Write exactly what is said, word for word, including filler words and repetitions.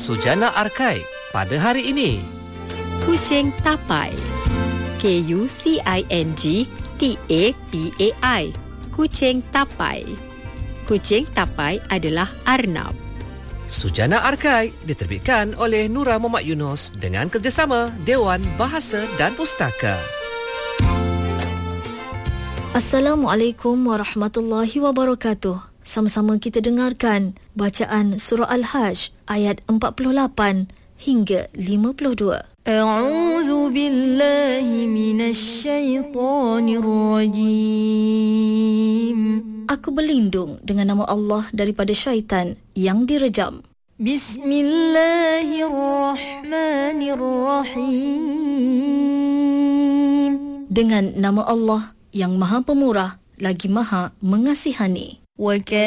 Sujana Arkai pada hari ini. Kucing tapai. K U C I N G T A P A I. Kucing tapai. Kucing tapai adalah arnab. Sujana Arkai diterbitkan oleh Nura Muhammad Yunus dengan kerjasama Dewan Bahasa dan Pustaka. Assalamualaikum warahmatullahi wabarakatuh. Sama-sama kita dengarkan bacaan surah Al-Hajj ayat empat puluh lapan hingga lima puluh dua. A'udzu billahi minasy syaithanir rajim. Aku berlindung dengan nama Allah daripada syaitan yang direjam. Bismillahirrahmanirrahim. Dengan nama Allah yang Maha Pemurah lagi Maha Mengasihani. Wa